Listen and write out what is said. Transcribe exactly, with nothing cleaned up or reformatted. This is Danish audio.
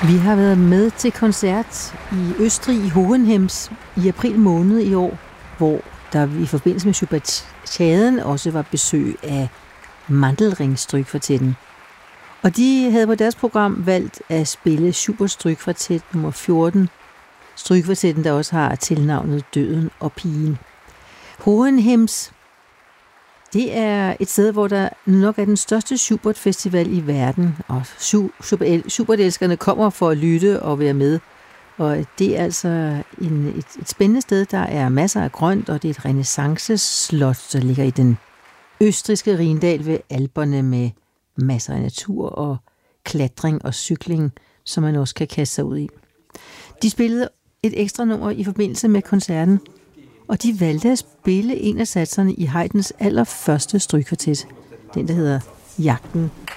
Vi har været med til koncert i Østrig i Hohenhems i april måned i år, hvor der i forbindelse med Schubertiaden også var besøg af Mandelring Strygkvartetten. Og de havde på deres program valgt at spille Schuberts Strygkvartet nummer fjorten, Strygkvartetten, der også har tilnavnet Døden og Pigen. Hohenhems, det er et sted, hvor der nok er den største Schubert-festival i verden, og Schubert-elskerne kommer for at lytte og være med. Og det er altså en, et, et spændende sted, der er masser af grønt, og det er et renæssanceslot, der ligger i den østrigske Rhindal ved Alperne med masser af natur og klatring og cykling, som man også kan kaste sig ud i. De spillede et ekstra nummer i forbindelse med koncerten, og de valgte at spille en af satserne i Haydns allerførste strygkvartet, den der hedder Jagten